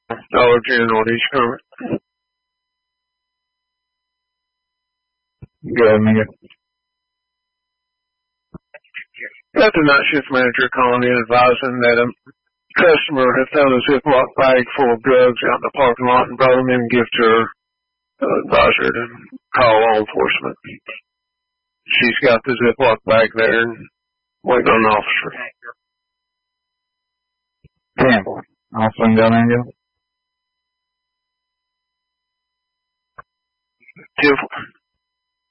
Dollar General in East Kermit. Go ahead, Mingo. Got the night shift manager calling in advising that a customer had found a Ziploc bag full of drugs out in the parking lot and brought them in and give to her. Advised her to call law enforcement. She's got the Ziploc bag there and waiting on an officer. 10. I'll swing down there and go.